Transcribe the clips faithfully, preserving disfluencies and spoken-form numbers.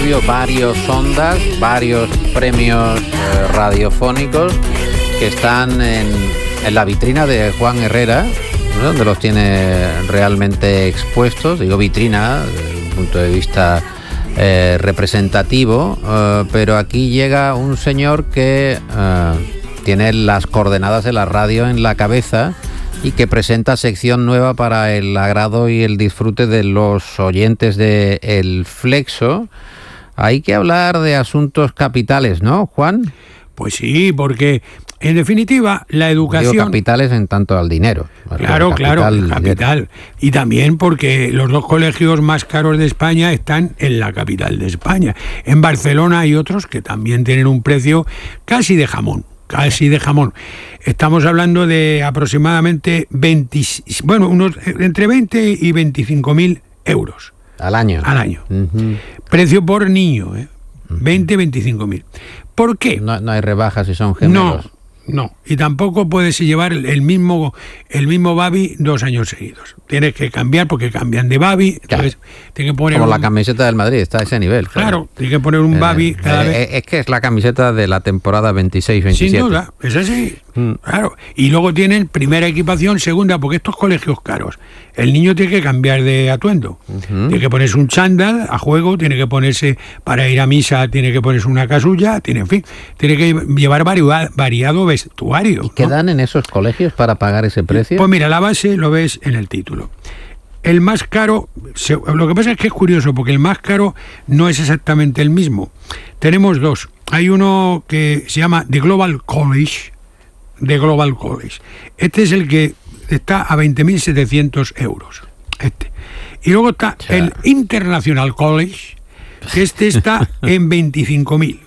suyo varios ondas, varios premios eh, radiofónicos que están en, en la vitrina de Juan Herrera, ¿no? Donde los tiene realmente expuestos. Digo vitrina desde un punto de vista eh, representativo, eh, pero aquí llega un señor que eh, tiene las coordenadas de la radio en la cabeza y que presenta sección nueva para el agrado y el disfrute de los oyentes de El Flexo. Hay que hablar de asuntos capitales, ¿no, Juan? Pues sí, porque en definitiva la educación... Digo capitales en tanto al dinero. Claro, claro, el capital. Y también porque los dos colegios más caros de España están en la capital de España. En Barcelona hay otros que también tienen un precio casi de jamón. Casi de jamón. Estamos hablando de aproximadamente veinte, bueno, unos entre veinte y veinticinco mil euros. Al año. Al año. Uh-huh. Precio por niño, ¿eh? Uh-huh. veinte, veinticinco mil. ¿Por qué? No, no hay rebajas si son gemelos. No. No, y tampoco puedes llevar el mismo el mismo babi dos años seguidos. Tienes que cambiar porque cambian de babi. Entonces, claro. Tienes que poner como un... la camiseta del Madrid, está a ese nivel. Claro, claro tienes que poner un babi cada eh, vez. Es que es la camiseta de la temporada veintiséis veintisiete. Sin duda, es así. Mm. Claro. Y luego tienen primera equipación, segunda, porque estos colegios caros, el niño tiene que cambiar de atuendo. Uh-huh. Tiene que ponerse un chándal a juego, tiene que ponerse para ir a misa, tiene que ponerse una casulla, tiene, en fin, tiene que llevar variado, variado vestuario. ¿Y qué dan en esos colegios para pagar ese precio? Pues mira, la base lo ves en el título. El más caro, lo que pasa es que es curioso, porque el más caro no es exactamente el mismo. Tenemos dos. Hay uno que se llama The Global College, The Global College. Este es el que está a veinte mil setecientos euros. Este. Y luego está ya. el International College, que este está en veinticinco mil.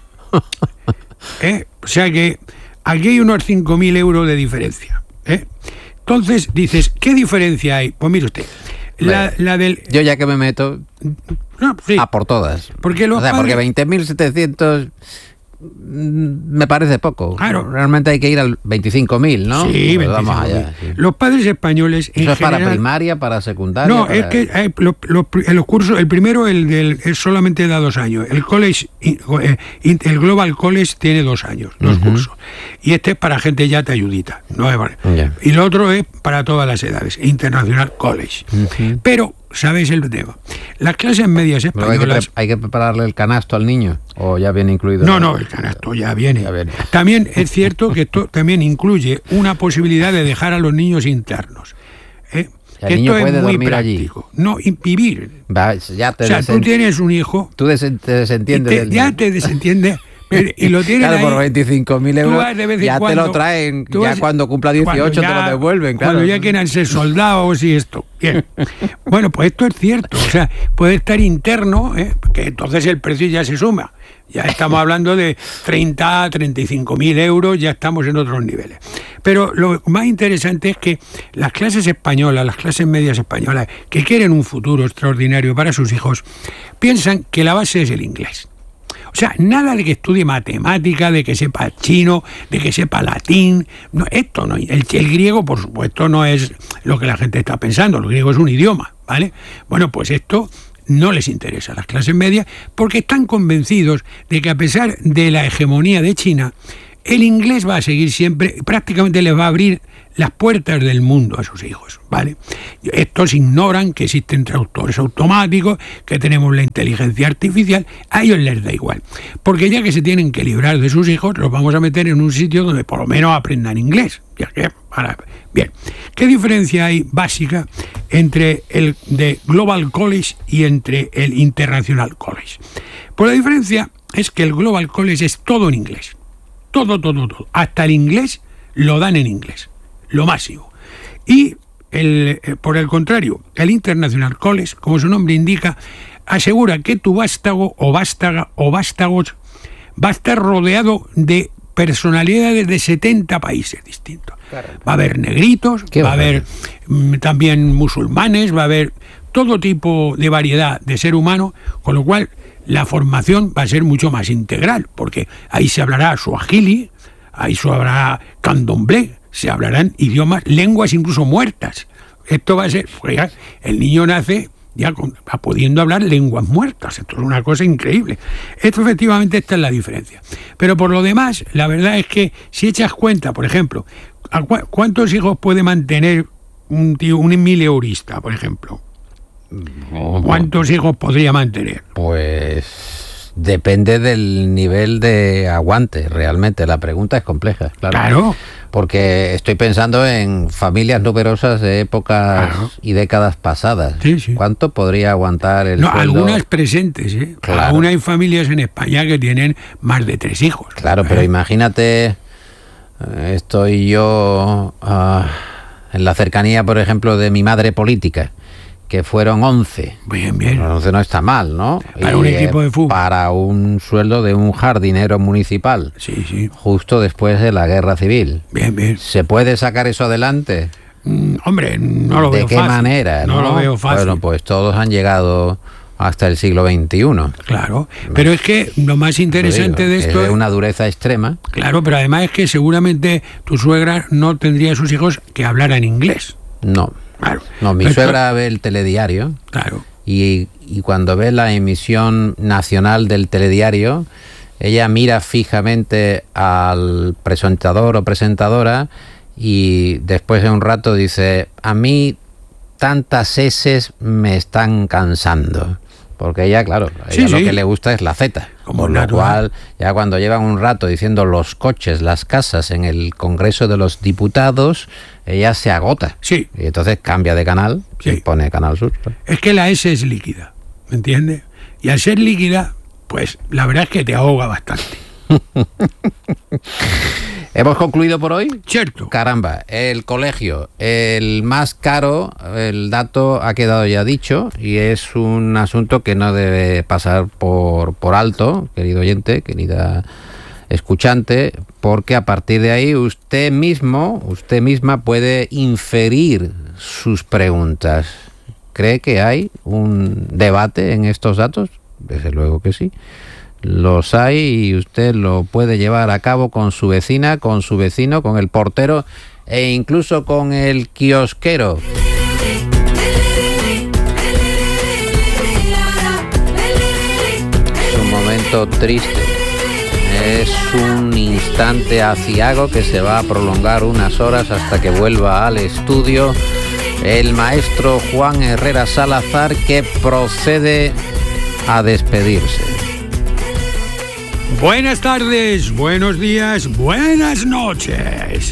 ¿Eh? O sea que aquí hay unos cinco mil euros de diferencia. ¿Eh? Entonces dices, ¿qué diferencia hay? Pues mire usted, la, la del... Yo ya que me meto no, sí, a por todas. Porque los o sea, padres... porque veinte mil setecientos me parece poco. Claro. Realmente hay que ir al veinticinco mil, ¿no? Sí, veinticinco mil. Vamos allá, sí. Los padres españoles en ¿Eso es general... para primaria, para secundaria? No, para... es que hay, los, los, los cursos, el primero el del es solamente da dos años. El college, el Global College tiene dos años, dos uh-huh. cursos. Y este es para gente ya talludita, no es vale. Yeah. Y el otro es para todas las edades, International College. Uh-huh. Pero ¿sabéis el tema? Las clases medias españolas... Hay que, pre- ¿Hay que prepararle el canasto al niño? ¿O ya viene incluido? No, no, el canasto ya viene. ya viene. También es cierto que esto también incluye una posibilidad de dejar a los niños internos. ¿eh? El que niño esto puede es muy dormir práctico. allí. No, vivir. Va, ya te o sea, desen... tú tienes un hijo... Tú desen- te desentiendes te, del Ya niño. te desentiendes... Y lo tienes claro, ahí, por veinticinco mil euros ya cuando, te lo traen, ya vas, cuando cumpla dieciocho ya, te lo devuelven. Claro. Cuando ya quieran ser soldados y esto. Bien. Bueno, pues esto es cierto. O sea, puede estar interno, ¿eh? Que entonces el precio ya se suma. Ya estamos hablando de treinta, treinta y cinco mil euros, ya estamos en otros niveles. Pero lo más interesante es que las clases españolas, las clases medias españolas, que quieren un futuro extraordinario para sus hijos, piensan que la base es el inglés. O sea, nada de que estudie matemática, de que sepa chino, de que sepa latín. No, esto no. El, el griego, por supuesto, no es lo que la gente está pensando. El griego es un idioma, ¿vale? Bueno, pues esto no les interesa a las clases medias porque están convencidos de que a pesar de la hegemonía de China, el inglés va a seguir siempre, prácticamente les va a abrir las puertas del mundo a sus hijos, ¿vale? Estos ignoran que existen traductores automáticos, que tenemos la inteligencia artificial, a ellos les da igual, porque ya que se tienen que librar de sus hijos, los vamos a meter en un sitio donde por lo menos aprendan inglés. Ya que, para, bien, ¿qué diferencia hay básica entre el de Global College y entre el International College? Pues la diferencia es que el Global College es todo en inglés, todo, todo, todo, hasta el inglés lo dan en inglés. Lo máximo. Y el, por el contrario, el International College, como su nombre indica, asegura que tu vástago o vástaga o vástagos va a estar rodeado de personalidades de setenta países distintos. Caramba. Va a haber negritos, va a haber mm, también musulmanes, va a haber todo tipo de variedad de ser humano, con lo cual la formación va a ser mucho más integral, porque ahí se hablará suajili, ahí se hablará candomblé, se hablarán idiomas, lenguas incluso muertas. Esto va a ser, pues ya, el niño nace ya con, pudiendo hablar lenguas muertas. Esto es una cosa increíble. Esto efectivamente esta es la diferencia. Pero por lo demás, la verdad es que si echas cuenta, por ejemplo, ¿a cu- ¿cuántos hijos puede mantener un tío, un mileurista, por ejemplo? ¿Cuántos hijos podría mantener? Pues depende del nivel de aguante, realmente. La pregunta es compleja, claro. Claro. Porque estoy pensando en familias numerosas de épocas Claro. y décadas pasadas. Sí, sí. ¿Cuánto podría aguantar el No, sueldo? algunas presentes, ¿eh? Claro. Aún hay familias en España que tienen más de tres hijos. Claro, pero ¿eh? imagínate, eh, estoy yo ah, en la cercanía, por ejemplo, de mi madre política, que fueron once. Bien, bien. once no está mal, ¿no? Para un equipo de fútbol. Para un sueldo de un jardinero municipal, Sí, sí. justo después de la guerra civil. Bien, bien. ¿Se puede sacar eso adelante? Mm, hombre, no lo ¿De veo qué fácil. manera? No, No lo veo fácil. Bueno, pues todos han llegado hasta el siglo veintiuno. Claro. Pero es que lo más interesante Lo digo, de esto es de una dureza extrema. Claro, pero además es que seguramente tu suegra no tendría a sus hijos que hablaran inglés. No, Claro. no, mi Esto- suegra ve el telediario. Claro. Y, y cuando ve la emisión nacional del telediario, ella mira fijamente al presentador o presentadora y después de un rato dice: a mí tantas eses me están cansando. Porque ella, claro, a ella Sí, lo sí. que le gusta es la Z. Como Por lo natural. cual, ya cuando llevan un rato diciendo los coches, las casas en el Congreso de los Diputados, ella se agota. Sí. Y entonces cambia de canal Sí. y pone Canal Sur. Es que la S es líquida, ¿me entiendes? Y al ser líquida, pues la verdad es que te ahoga bastante. ¿Hemos concluido por hoy? ¿Cierto? Caramba, el colegio, el más caro, el dato ha quedado ya dicho y es un asunto que no debe pasar por, por alto, querido oyente, querida escuchante, porque a partir de ahí usted mismo, usted misma puede inferir sus preguntas. ¿Cree que hay un debate en estos datos? Desde luego que sí. Los hay y usted lo puede llevar a cabo con su vecina, con su vecino, con el portero e incluso con el kiosquero. Es un momento triste. Es un instante aciago que se va a prolongar unas horas hasta que vuelva al estudio el maestro Juan Herrera Salazar, que procede a despedirse. Buenas tardes, buenos días, buenas noches.